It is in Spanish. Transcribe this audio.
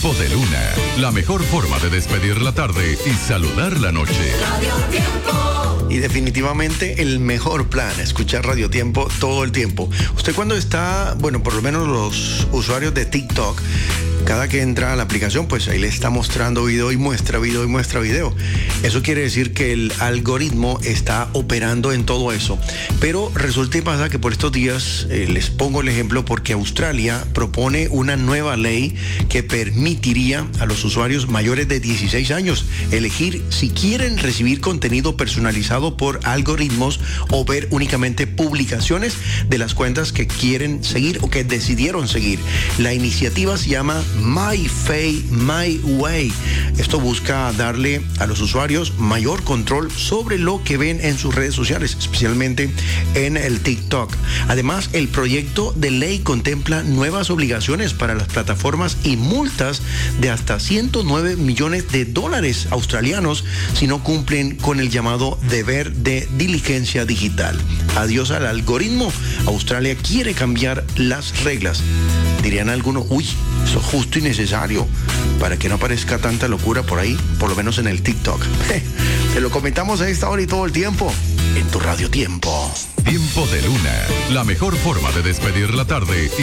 Tiempo de Luna, la mejor forma de despedir la tarde y saludar la noche. Radio Tiempo. Y definitivamente el mejor plan, escuchar Radio Tiempo todo el tiempo. Usted cuando está, bueno, por lo menos los usuarios de TikTok, cada que entra a la aplicación, pues ahí le está mostrando video y muestra video y muestra video. Eso quiere decir que el algoritmo está operando en todo eso. Pero resulta y pasa que por estos días, les pongo el ejemplo porque Australia propone una nueva ley que permitiría a los usuarios mayores de 16 años elegir si quieren recibir contenido personalizado por algoritmos o ver únicamente publicaciones de las cuentas que quieren seguir o que decidieron seguir. La iniciativa se llama My Faith, My Way. Esto busca darle a los usuarios mayor control sobre lo que ven en sus redes sociales, especialmente en el TikTok. Además, el proyecto de ley contempla nuevas obligaciones para las plataformas y multas de hasta 109 millones de dólares australianos si no cumplen con el llamado deber de diligencia digital. Adiós al algoritmo. Australia quiere cambiar las reglas. Dirían algunos, uy, eso es justo y necesario para que no aparezca tanta locura por ahí, por lo menos en el TikTok. Te lo comentamos a esta hora y todo el tiempo en tu Radio Tiempo. Tiempo de Luna, la mejor forma de despedir la tarde y